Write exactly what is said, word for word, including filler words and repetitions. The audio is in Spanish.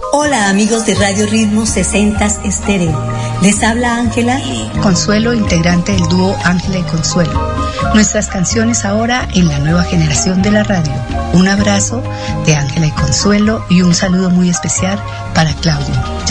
Hola amigos de Radio Ritmo sesenta Estéreo. Les habla Ángela Consuelo, integrante del dúo Ángela y Consuelo. Nuestras canciones ahora en la nueva generación de la radio. Un abrazo de Ángela y Consuelo y un saludo muy especial para Claudio.